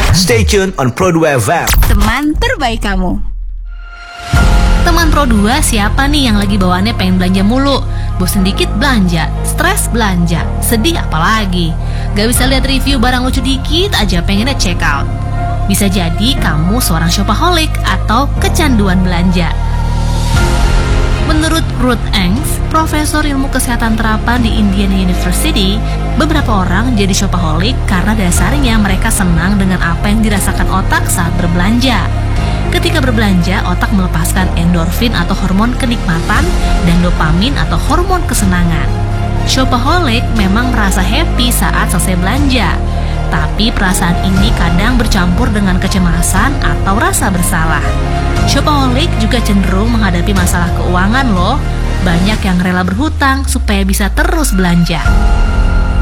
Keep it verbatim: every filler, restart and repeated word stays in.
Stay tuned on Pro dua F M. Teman terbaik kamu. Teman Pro dua siapa nih yang lagi bawaannya pengen belanja mulu? Bosen dikit belanja, stres belanja, sedih apalagi. Gak bisa lihat review barang lucu dikit aja pengennya check out. Bisa jadi kamu seorang shopaholic atau kecanduan belanja. Menurut Ruth Engs, profesor ilmu kesehatan terapan di Indiana University, beberapa orang jadi shopaholic karena dasarnya mereka senang dengan apa yang dirasakan otak saat berbelanja. Ketika berbelanja, otak melepaskan endorfin atau hormon kenikmatan dan dopamin atau hormon kesenangan. Shopaholic memang merasa happy saat selesai belanja, tapi perasaan ini kadang bercampur dengan kecemasan atau rasa bersalah. Shopaholic juga cenderung menghadapi masalah keuangan loh. Banyak yang rela berhutang supaya bisa terus belanja.